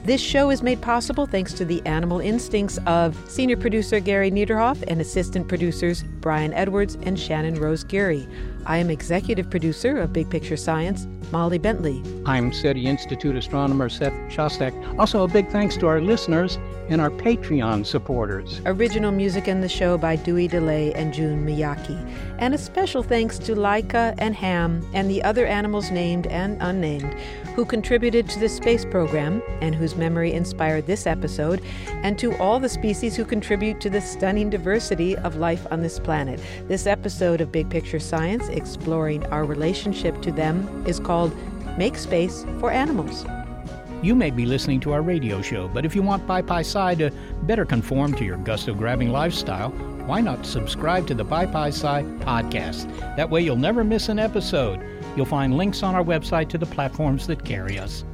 This show is made possible thanks to the animal instincts of senior producer Gary Niederhoff and assistant producers Brian Edwards and Shannon Rose Geary. I am executive producer of Big Picture Science, Molly Bentley. I'm SETI Institute astronomer Seth Shostak. Also, a big thanks to our listeners and our Patreon supporters. Original music in the show by Dewey DeLay and June Miyake. And a special thanks to Laika and Ham and the other animals named and unnamed who contributed to the space program and whose memory inspired this episode, and to all the species who contribute to the stunning diversity of life on this planet. This episode of Big Picture Science, exploring our relationship to them, is called Make Space for Animals. You may be listening to our radio show, but if you want Pi to better conform to your gusto-grabbing lifestyle, why not subscribe to the Pi podcast? That way you'll never miss an episode. You'll find links on our website to the platforms that carry us.